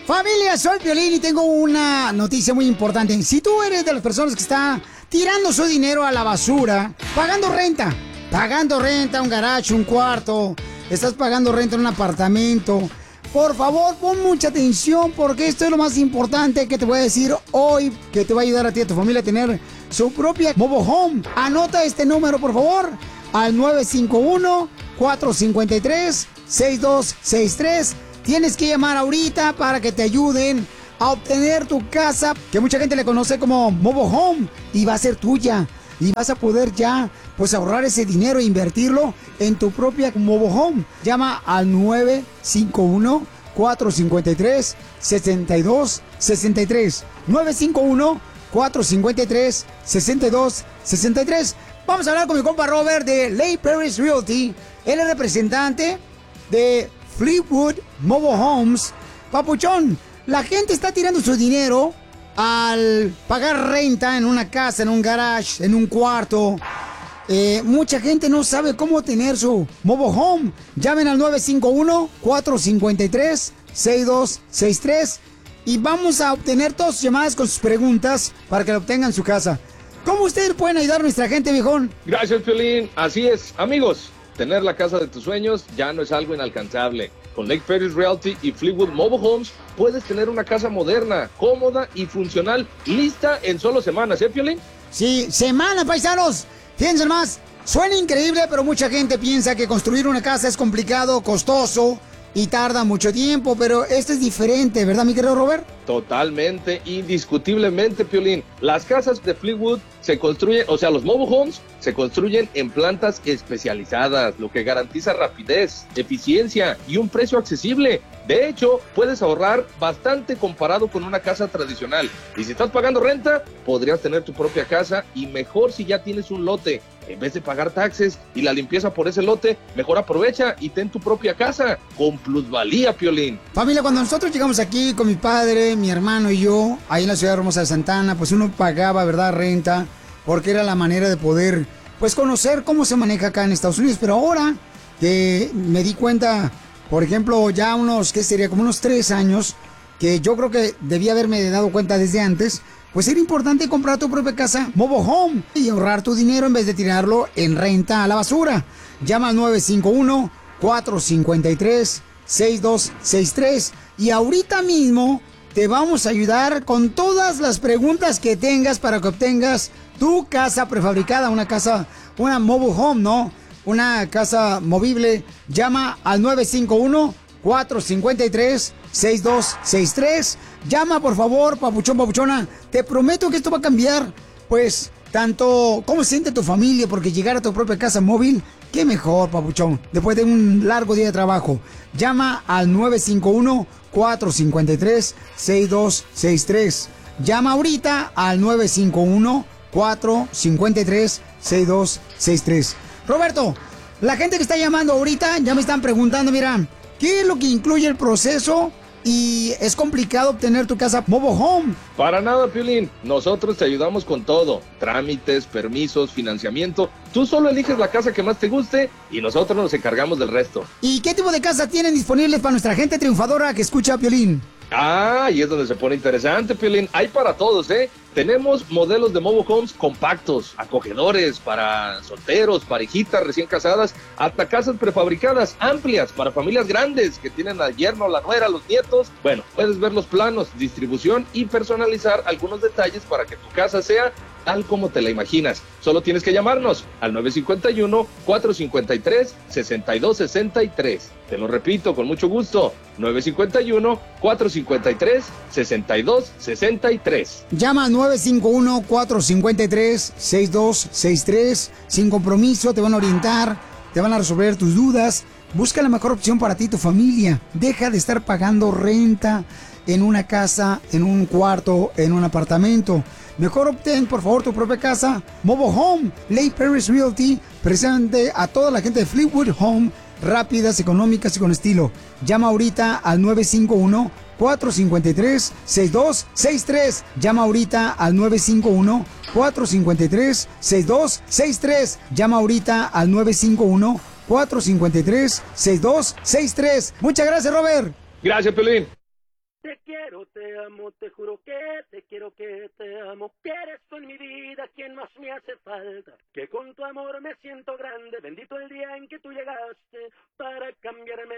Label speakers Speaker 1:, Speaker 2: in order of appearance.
Speaker 1: Familia, soy Piolín y tengo una noticia muy importante. Si tú eres de las personas que está tirando su dinero a la basura, pagando renta, un garage, un cuarto, estás pagando renta en un apartamento, por favor, pon mucha atención porque esto es lo más importante que te voy a decir hoy, que te va a ayudar a ti y a tu familia a tener su propia mobile home. Anota este número, por favor, al 951-453-6263. Tienes que llamar ahorita para que te ayuden a obtener tu casa, que mucha gente le conoce como mobile home, y va a ser tuya. Y vas a poder ya, pues, ahorrar ese dinero e invertirlo en tu propia mobile home. Llama al 951-453-6263. 951-453-6263. Vamos a hablar con mi compa Robert de Lake Paris Realty. Él es representante de Fleetwood Mobile Homes. Papuchón, la gente está tirando su dinero al pagar renta en una casa, en un garage, en un cuarto. Mucha gente no sabe cómo tener su mobile home. Llamen al 951-453-6263 y vamos a obtener todas sus llamadas con sus preguntas para que lo obtengan en su casa. ¿Cómo ustedes pueden ayudar a nuestra gente, viejón?
Speaker 2: Gracias, Piolín. Así es, amigos. Tener la casa de tus sueños ya no es algo inalcanzable. Con Lake Paris Realty y Fleetwood Mobile Homes puedes tener una casa moderna, cómoda y funcional, lista en solo semanas, ¿eh, Piolín?
Speaker 1: Sí, semanas, paisanos. Fíjense más, suena increíble, pero mucha gente piensa que construir una casa es complicado, costoso y tarda mucho tiempo, pero esto es diferente, ¿verdad, mi querido Robert?
Speaker 2: Totalmente, indiscutiblemente, Piolín. Las casas de Fleetwood se construyen, o sea, los mobile homes se construyen en plantas especializadas, lo que garantiza rapidez, eficiencia y un precio accesible. De hecho, puedes ahorrar bastante comparado con una casa tradicional. Y si estás pagando renta, podrías tener tu propia casa, y mejor si ya tienes un lote. En vez de pagar taxes y la limpieza por ese lote, mejor aprovecha y ten tu propia casa con plusvalía, Piolín.
Speaker 1: Familia, cuando nosotros llegamos aquí con mi padre, mi hermano y yo, ahí en la ciudad hermosa de Santa Ana, pues uno pagaba, ¿verdad?, renta, porque era la manera de poder, pues, conocer cómo se maneja acá en Estados Unidos. Pero ahora que me di cuenta, por ejemplo, ya unos, ¿qué sería? Como unos 3 años, que yo creo que debía haberme dado cuenta desde antes, pues era importante comprar tu propia casa mobile home y ahorrar tu dinero en vez de tirarlo en renta a la basura. Llama al 951-453-6263 y ahorita mismo te vamos a ayudar con todas las preguntas que tengas para que obtengas tu casa prefabricada, una casa, una mobile home, ¿no? Una casa movible. Llama al 951-453-6263. Llama, por favor, papuchón, papuchona. Te prometo que esto va a cambiar, pues, tanto cómo se siente tu familia, porque llegar a tu propia casa móvil, qué mejor, papuchón, después de un largo día de trabajo. Llama al 951-453-6263. Llama ahorita al 951-453-6263. Roberto, la gente que está llamando ahorita ya me están preguntando, mira, ¿qué es lo que incluye el proceso? Y es complicado obtener tu casa mobile home.
Speaker 2: Para nada, Piolín. Nosotros te ayudamos con todo. Trámites, permisos, financiamiento. Tú solo eliges la casa que más te guste y nosotros nos encargamos del resto.
Speaker 1: ¿Y qué tipo de casa tienen disponibles para nuestra gente triunfadora que escucha a Piolín?
Speaker 2: Ah, y es donde se pone interesante, Piolín. Hay para todos, ¿eh? Tenemos modelos de mobile homes compactos, acogedores, para solteros, parejitas recién casadas, hasta casas prefabricadas, amplias, para familias grandes que tienen al yerno, la nuera, los nietos. Bueno, puedes ver los planos, distribución y personalizar algunos detalles para que tu casa sea tal como te la imaginas. Solo tienes que llamarnos al 951-453-6263. Te lo repito con mucho gusto, 951-453-6263.
Speaker 1: Llama al 951-453-6263. Sin compromiso, te van a orientar, te van a resolver tus dudas. Busca la mejor opción para ti y tu familia. Deja de estar pagando renta en una casa, en un cuarto, en un apartamento. Mejor obtén, por favor, tu propia casa mobile home. Lake Paris Realty presente a toda la gente de Fleetwood Home, rápidas, económicas y con estilo. Llama ahorita al 951-453-6263. Llama ahorita al 951-453-6263. Llama ahorita al 951-453-6263. Muchas gracias, Robert.
Speaker 2: Gracias, Piolín.
Speaker 3: Te quiero quiero, te amo, te juro que te quiero, que te amo, que eres tú en mi vida quien más me hace falta, que con tu amor me siento grande, bendito el día en que tú llegaste para cambiarme